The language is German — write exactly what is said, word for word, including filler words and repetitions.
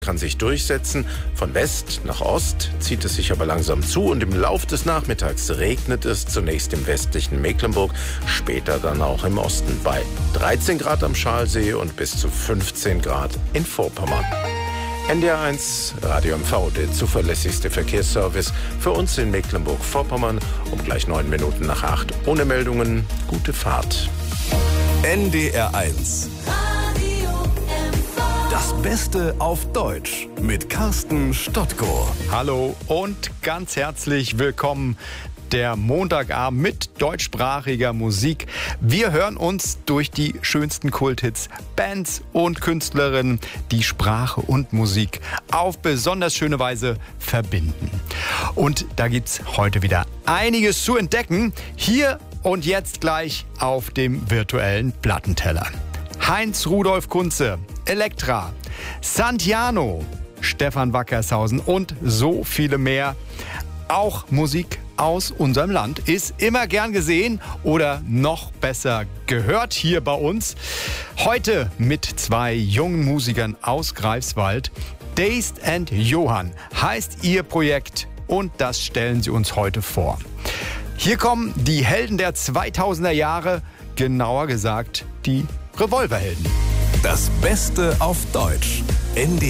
kann sich durchsetzen. Von West nach Ost zieht es sich aber langsam zu und im Lauf des Nachmittags regnet es zunächst im westlichen Mecklenburg, später dann auch im Osten bei dreizehn Grad am Schalsee und bis zu fünfzehn Grad in Vorpommern. N D R eins Radio M V, der zuverlässigste Verkehrsservice für uns in Mecklenburg-Vorpommern, um gleich neun Minuten nach acht. Ohne Meldungen, gute Fahrt. N D R eins. Das Beste auf Deutsch mit Carsten Stottko. Hallo und ganz herzlich willkommen. Der Montagabend mit deutschsprachiger Musik. Wir hören uns durch die schönsten Kulthits, Bands und Künstlerinnen, die Sprache und Musik auf besonders schöne Weise verbinden. Und da gibt's heute wieder einiges zu entdecken. Hier und jetzt gleich auf dem virtuellen Plattenteller. Heinz Rudolf Kunze, Elektra, Santiano, Stefan Wackershausen und so viele mehr. Auch Musik aus unserem Land ist immer gern gesehen oder noch besser gehört hier bei uns. Heute mit zwei jungen Musikern aus Greifswald. Dazed and Johann heißt ihr Projekt und das stellen sie uns heute vor. Hier kommen die Helden der zweitausender Jahre, genauer gesagt die Revolverhelden. Das Beste auf Deutsch. N D